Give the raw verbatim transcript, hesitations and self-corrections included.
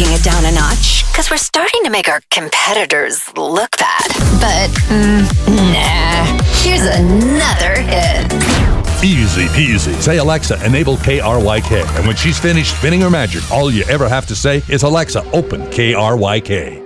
taking it down a notch because we're starting to make our competitors look bad. But, mm, nah. Here's another hit. Easy peasy. Say, Alexa, enable K R Y K. And when she's finished spinning her magic, all you ever have to say is, Alexa, open K R Y K.